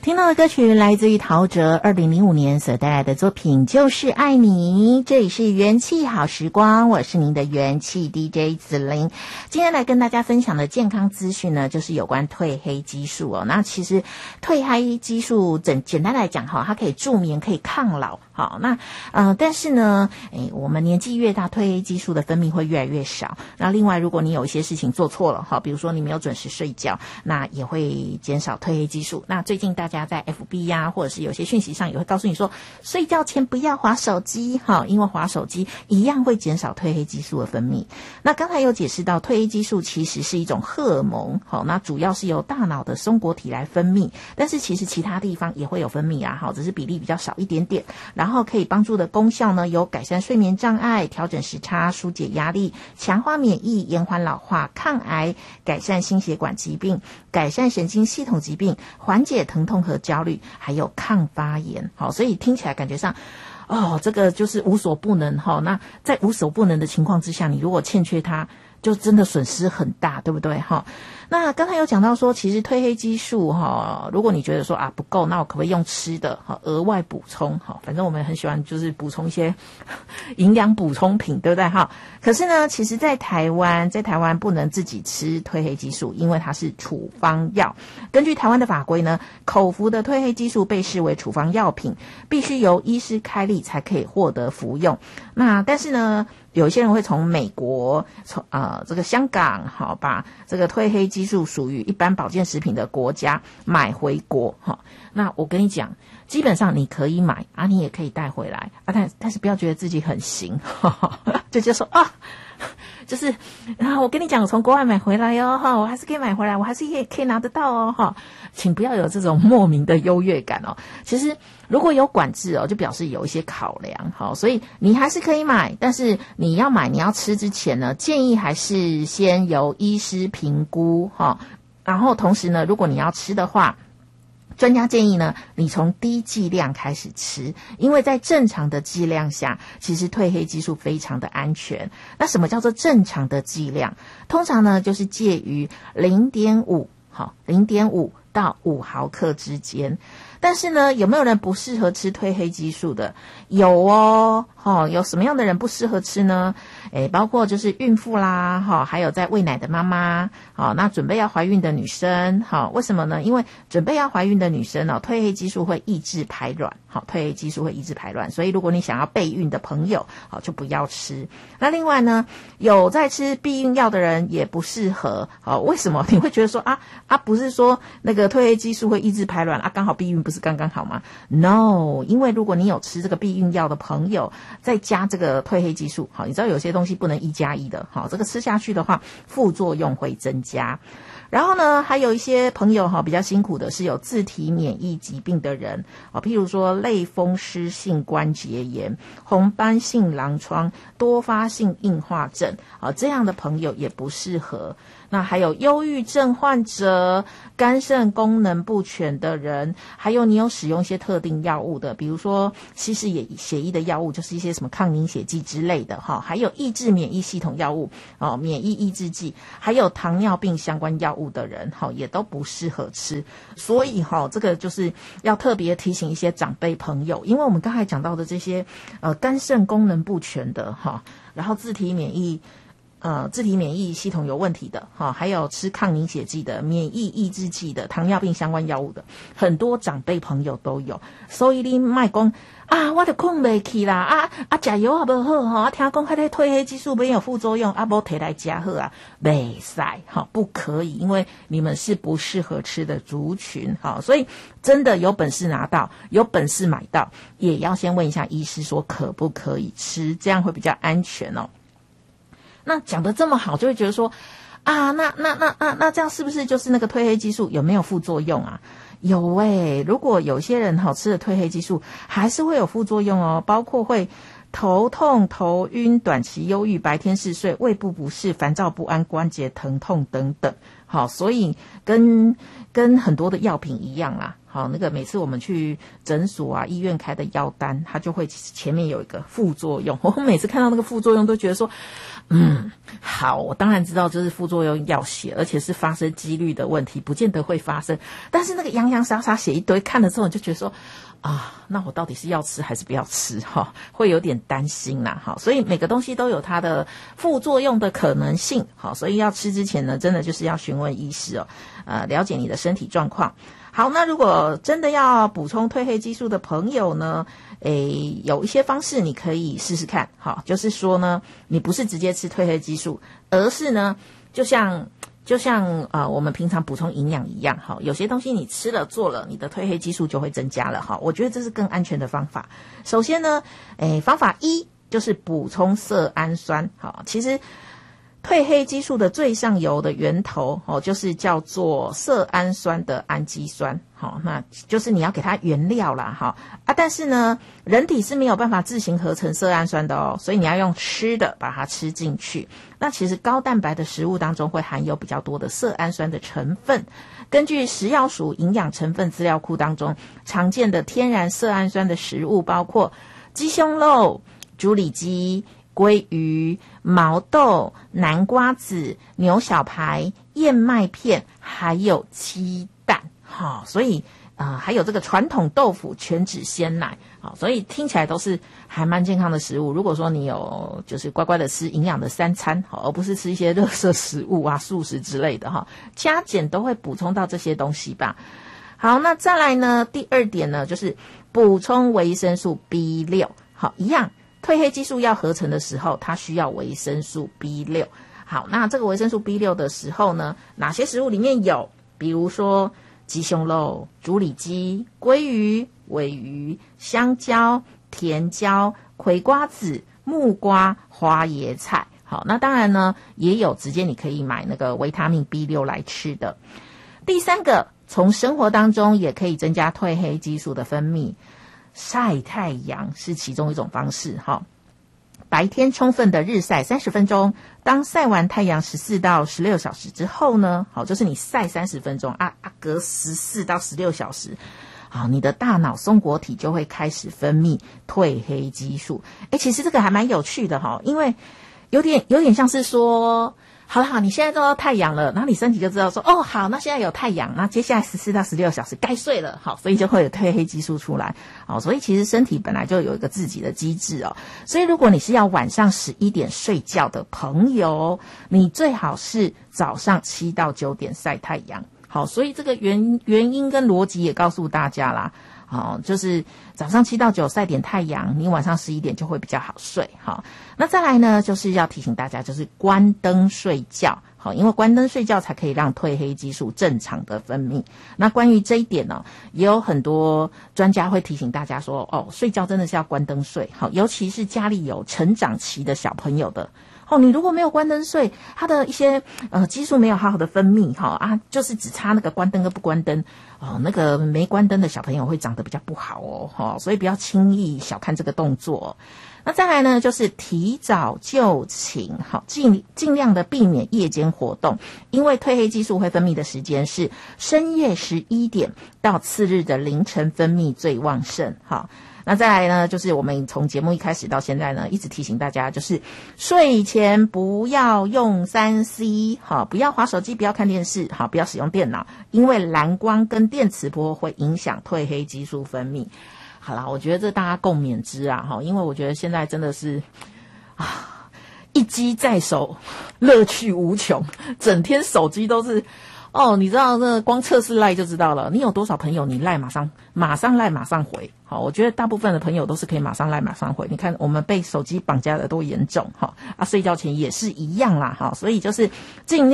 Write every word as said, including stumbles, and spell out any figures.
听到的歌曲来自于陶喆二零零五年所带来的作品就是爱你。这里是元气好时光，我是您的元气 D J 子玲。今天来跟大家分享的健康资讯呢，就是有关褪黑激素哦。那其实褪黑激素简简单来讲哈，它可以助眠，可以抗老。好，那呃，但是呢，诶，我们年纪越大，褪黑激素的分泌会越来越少。那另外，如果你有一些事情做错了哈，比如说你没有准时睡觉，那也会减少褪黑激素。那最近大家在 F B 呀、啊，或者是有些讯息上也会告诉你说，睡觉前不要滑手机哈，因为滑手机一样会减少褪黑激素的分泌。那刚才有解释到，褪黑激素其实是一种荷尔蒙，好，那主要是由大脑的松果体来分泌，但是其实其他地方也会有分泌啊，好，只是比例比较少一点点。然后可以帮助的功效呢，有改善睡眠障碍、调整时差、疏解压力、强化免疫、延缓老化、抗癌、改善心血管疾病、改善神经系统疾病、缓解疼痛和焦虑，还有抗发炎。好，所以听起来感觉上哦，这个就是无所不能哈。那在无所不能的情况之下，你如果欠缺它，就真的损失很大，对不对哈？那刚才有讲到说，其实褪黑激素哈，如果你觉得说啊不够，那我可不可以用吃的哈额外补充哈？反正我们很喜欢就是补充一些营养补充品，对不对哈？可是呢，其实在台湾，在台湾不能自己吃褪黑激素，因为它是处方药。根据台湾的法规呢，口服的褪黑激素被视为处方药品，必须由医师开立才可以获得服用。那但是呢，有一些人会从美国、从呃这个香港，好把这个褪黑激素属于一般保健食品的国家买回国，哈。那我跟你讲，基本上你可以买啊，你也可以带回来啊，但但是不要觉得自己很行，呵呵就就说啊。就是啊，我跟你讲，我从国外买回来哦，哈，我还是可以买回来，我还是也可以拿得到哦，哈，请不要有这种莫名的优越感哦。其实如果有管制哦，就表示有一些考量，好，所以你还是可以买，但是你要买你要吃之前呢，建议还是先由医师评估哈，然后同时呢，如果你要吃的话。专家建议呢，你从低剂量开始吃，因为在正常的剂量下，其实褪黑激素非常的安全。那什么叫做正常的剂量？通常呢，就是介于 零点五 好 零点五 到五毫克之间。但是呢，有没有人不适合吃褪黑激素的？有哦，哦，有什么样的人不适合吃呢？诶，包括就是孕妇啦，哈，还有在喂奶的妈妈，好，那准备要怀孕的女生，好，为什么呢？因为准备要怀孕的女生哦，褪黑激素会抑制排卵，好，褪黑激素会抑制排卵，所以如果你想要备孕的朋友，好，就不要吃。那另外呢，有在吃避孕药的人也不适合，好，为什么？你会觉得说啊啊，不是说那个褪黑激素会抑制排卵啊，刚好避孕不是刚刚好吗 ？No， 因为如果你有吃这个避孕药的朋友，再加这个褪黑激素，好，你知道有些东西不能一加一的，好，这个吃下去的话，副作用会增加。然后呢，还有一些朋友哈比较辛苦的是有自体免疫疾病的人啊，譬如说类风湿性关节炎、红斑性狼疮、多发性硬化症啊，这样的朋友也不适合。那还有忧郁症患者、肝肾功能不全的人，还有你有使用一些特定药物的，比如说稀释血液的药物，就是一些什么抗凝血剂之类的哈，还有抑制免疫系统药物哦，免疫抑制剂，还有糖尿病相关药物的人哈，也都不适合吃。所以哈，这个就是要特别提醒一些长辈朋友，因为我们刚才讲到的这些呃肝肾功能不全的哈，然后自体免疫。呃，自体免疫系统有问题的，哈，还有吃抗凝血剂的、免疫抑制剂的、糖尿病相关药物的，很多长辈朋友都有。所以你莫讲啊，我就困不起啦，啊啊，吃药也不好哈，啊，听讲迄个褪黑激素没有副作用，啊，无摕来吃好啊，袂使哈，不可以，因为你们是不适合吃的族群，哈，所以真的有本事拿到，有本事买到，也要先问一下医师说可不可以吃，这样会比较安全哦。那讲得这么好，就会觉得说啊，那那那那那这样是不是就是那个褪黑激素有没有副作用啊？有诶、欸，如果有些人好吃的褪黑激素还是会有副作用哦，包括会头痛、头晕、短期忧郁、白天嗜睡、胃部不适、烦躁不安、关节疼痛等等。好，所以跟跟很多的药品一样啦。 好，那个每次我们去诊所啊、医院开的药单，它就会前面有一个副作用。我每次看到那个副作用，都觉得说，嗯，好，我当然知道这是副作用要写，而且是发生几率的问题，不见得会发生。但是那个洋洋洒洒写一堆，看了之后你就觉得说，啊，那我到底是要吃还是不要吃？哈，会有点担心啦。哈，所以每个东西都有它的副作用的可能性。好，所以要吃之前呢，真的就是要询问医师哦，呃，了解你的身体状况。好，那如果真的要补充褪黑激素的朋友呢，诶，有一些方式你可以试试看。好，就是说呢，你不是直接吃褪黑激素，而是呢，就像就像呃我们平常补充营养一样，哈，有些东西你吃了做了，你的褪黑激素就会增加了。哈，我觉得这是更安全的方法。首先呢，诶，方法一就是补充色氨酸。好，其实褪黑激素的最上游的源头哦，就是叫做色氨酸的氨基酸。好，那就是你要给它原料啦，哈啊，但是呢，人体是没有办法自行合成色氨酸的哦，所以你要用吃的把它吃进去。那其实高蛋白的食物当中会含有比较多的色氨酸的成分。根据食药署营养成分资料库当中，常见的天然色氨酸的食物包括鸡胸肉、猪里脊、鲑鱼、毛豆、南瓜子、牛小排、燕麦片，还有鸡蛋。好、哦，所以呃还有这个传统豆腐、全脂鲜奶。好、哦，所以听起来都是还蛮健康的食物。如果说你有就是乖乖的吃营养的三餐，好、哦，而不是吃一些垃圾食物啊、素食之类的哈、哦，加减都会补充到这些东西吧。好，那再来呢，第二点呢，就是补充维生素 B 六。好，一样。褪黑激素要合成的时候，它需要维生素 B 六。好，那这个维生素 B 六的时候呢，哪些食物里面有？比如说鸡胸肉、猪里脊、鲑鱼、鲔鱼、香蕉、甜椒、葵瓜子、木瓜、花椰菜。好，那当然呢，也有直接你可以买那个维他命 B 六 来吃的。第三个，从生活当中也可以增加褪黑激素的分泌。晒太阳是其中一种方式哈，白天充分的日晒三十分钟，当晒完太阳十四到十六小时之后呢，好，就是你晒三十分钟啊啊，隔十四到十六小时，好，你的大脑松果体就会开始分泌褪黑激素。诶，其实这个还蛮有趣的哈，因为有点有点像是说，好了好，你现在都到太阳了，然后你身体就知道说，哦好，那现在有太阳，那接下来十四到十六小时该睡了，好，所以就会有褪黑激素出来。好，所以其实身体本来就有一个自己的机制哦。所以如果你是要晚上十一点睡觉的朋友，你最好是早上七到九点晒太阳。好，所以这个原原因跟逻辑也告诉大家啦。好，就是早上七到九晒点太阳，你晚上十一点就会比较好睡。好，那再来呢，就是要提醒大家，就是关灯睡觉。好，因为关灯睡觉才可以让褪黑激素正常的分泌。那关于这一点呢、哦，也有很多专家会提醒大家说，哦，睡觉真的是要关灯睡。好，尤其是家里有成长期的小朋友的。哦，你如果没有关灯睡，他的一些呃激素没有好好的分泌，哈、哦、啊，就是只差那个关灯跟不关灯，哦，那个没关灯的小朋友会长得比较不好哦，哈、哦，所以不要轻易小看这个动作。那再来呢，就是提早就寝，好，尽尽量的避免夜间活动，因为褪黑激素会分泌的时间是深夜十一点到次日的凌晨分泌最旺盛，好。那再来呢，就是我们从节目一开始到现在呢，一直提醒大家，就是睡前不要用 三 C， 好，不要滑手机，不要看电视，好，不要使用电脑，因为蓝光跟电磁波会影响褪黑激素分泌。好啦，我觉得这大家共勉之啊，哈，因为我觉得现在真的是啊，一机在手，乐趣无穷，整天手机都是。哦，你知道这光测试赖就知道了，你有多少朋友你赖马上马上赖马上回。好，我觉得大部分的朋友都是可以马上赖马上回。你看我们被手机绑架的多严重，哈啊，睡觉前也是一样啦，哈，所以就是尽量